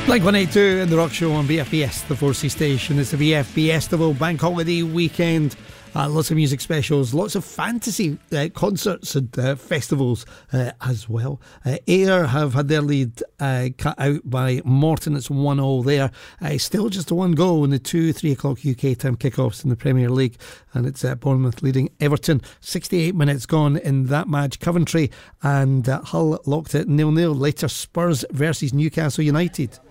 Blink 182 in the Rock Show on BFBS, the 4C station. It's the BFB Festival Bank Holiday Weekend. Lots of music specials, lots of fantasy concerts and festivals as well. Ayr have had their lead cut out by Morton. It's 1-0 there. Still just a one goal in the 2-3 o'clock UK time kickoffs in the Premier League, and it's Bournemouth leading Everton. 68 minutes gone in that match. Coventry and Hull locked it 0-0. Later Spurs versus Newcastle United.